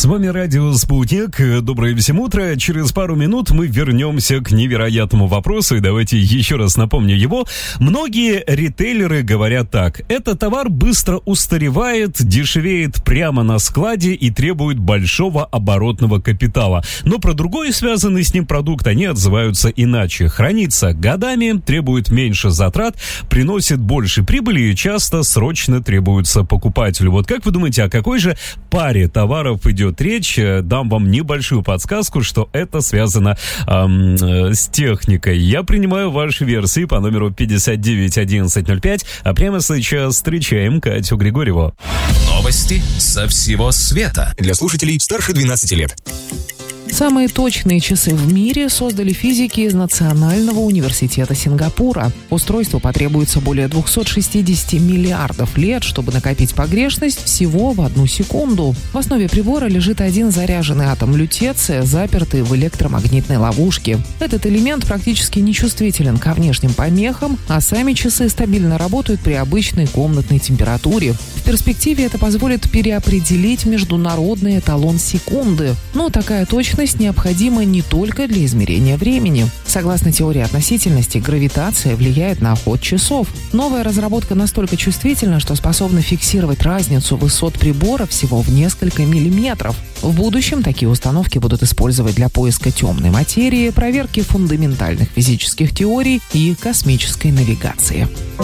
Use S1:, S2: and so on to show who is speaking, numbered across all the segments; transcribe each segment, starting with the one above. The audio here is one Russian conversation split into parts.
S1: вами радио «Спутник». Доброе всем утро. Через пару минут мы вернемся к невероятному вопросу. И давайте еще раз напомню его. Многие ритейлеры говорят так. Этот товар быстро устаревает, дешевеет прямо на складе и требует большого оборотного капитала. Но про другой связанный с ним продукт они отзываются иначе. Хранится годами, требует меньше затрат, приносит больше прибыли и часто срочно требуется покупателю. Вот как вы думаете, о какой же паре товаров идет речь? Дам вам небольшую подсказку, что это связано с техникой. Я принимаю ваши версии по номеру 591105, а прямо сейчас встречаем Катю Григорьеву.
S2: Новости со всего света.
S3: Для слушателей старше 12 лет.
S4: Самые точные часы в мире создали физики из Национального университета Сингапура. Устройству потребуется более 260 миллиардов лет, чтобы накопить погрешность всего в 1 секунду. В основе прибора лежит один заряженный атом лютеция, запертый в электромагнитной ловушке. Этот элемент практически нечувствителен ко внешним помехам, а сами часы стабильно работают при обычной комнатной температуре. В перспективе это позволит переопределить международный эталон секунды. Но такая точность необходима не только для измерения времени. Согласно теории относительности, гравитация влияет на ход часов. Новая разработка настолько чувствительна, что способна фиксировать разницу высот прибора всего в несколько миллиметров. В будущем такие установки будут использовать для поиска темной материи, проверки фундаментальных физических теорий и космической навигации.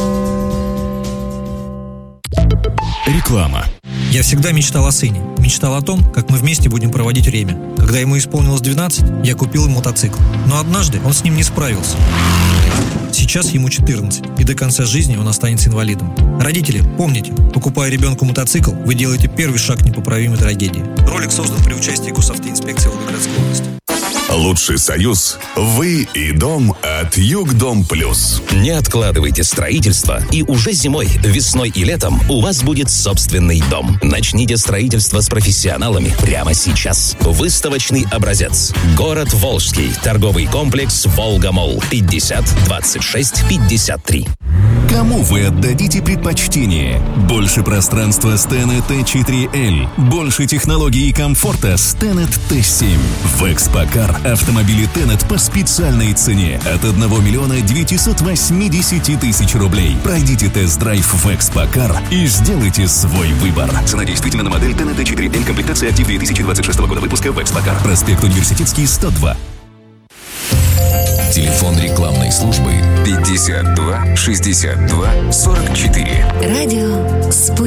S3: Реклама.
S5: Я всегда мечтал о сыне. Мечтал о том, как мы вместе будем проводить время. Когда ему исполнилось 12, я купил ему мотоцикл. Но однажды он с ним не справился. Сейчас ему 14, и до конца жизни он останется инвалидом. Родители, помните, покупая ребенку мотоцикл, вы делаете первый шаг к непоправимой трагедии. Ролик создан при участии Госавтоинспекции Волгоградской области.
S6: Лучший союз – вы и дом от Югдом Плюс.
S2: Не откладывайте строительство, и уже зимой, весной и летом у вас будет собственный дом. Начните строительство с профессионалами прямо сейчас. Выставочный образец. Город Волжский. Торговый комплекс «Волга-Молл». 50 26 53.
S6: Кому вы отдадите предпочтение? Больше пространства с Tenet T4L. Больше технологий и комфорта с Tenet T7. В Экспокар автомобили Tenet по специальной цене от 1 миллиона 980 тысяч рублей. Пройдите тест-драйв в Экспокар и сделайте свой выбор.
S3: Цена действительно на модель Tenet T4L. Комплектация актив 2026 года выпуска в Экспокар.
S6: Проспект Университетский, 102.
S3: Телефон рекламной службы 52 62 44.
S7: Радио «Спутник».